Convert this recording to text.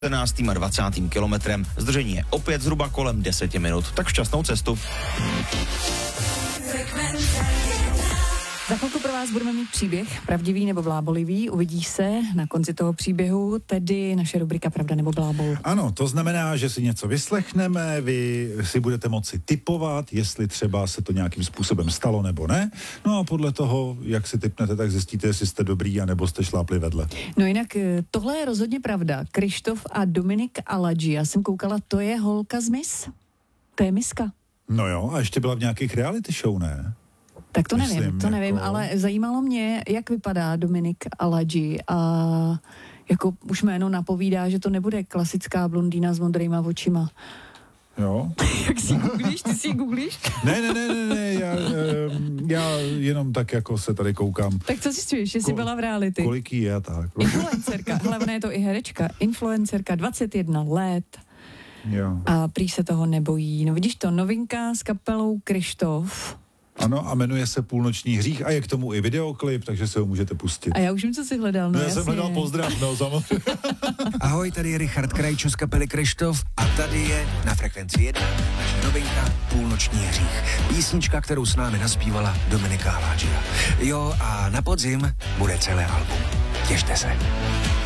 14. a 20. kilometrem. Zdržení je opět zhruba kolem 10 minut. Tak šťastnou cestu. Za chvilku pro vás budeme mít příběh, pravdivý nebo blábolivý, uvidí se na konci toho příběhu, tedy naše rubrika Pravda nebo blábol. Ano, to znamená, že si něco vyslechneme, vy si budete moci tipovat, jestli třeba se to nějakým způsobem stalo nebo ne. No a podle toho, jak si tipnete, tak zjistíte, jestli jste dobrý, anebo jste šlápli vedle. No jinak tohle je rozhodně pravda. Krištof a Dominik Aladži, já jsem koukala, to je holka z Miss. To je Miska. No jo, a ještě byla v nějakých reality show, ne? Tak to nevím, Myslím, nevím, jako... ale zajímalo mě, jak vypadá Dominik Aladži a jako už jméno napovídá, že to nebude klasická blondýna s modrýma očima. Jo. Jak si googlíš? Ty si googlíš? Ne, já jenom tak jako se tady koukám. Tak co zjistuješ, jestli byla v reality? Kolik jí je a tak. Influencerka, hlavně je to i herečka, influencerka, 21 let. Jo. A prý se toho nebojí. No vidíš to, novinka s kapelou Krištof. Ano, a jmenuje se Půlnoční hřích a je k tomu i videoklip, takže se ho můžete pustit. A já už vím, co jsi hledal, no já jasně. jsem hledal pozdrav, no samozřejmě. Ahoj, tady je Richard Krajčo z kapely Krištof a tady je na Frekvenci 1 naše novinka Půlnoční hřích. Písnička, kterou s námi naspívala Dominika Aladžia. Jo, a na podzim bude celé album. Těšte se.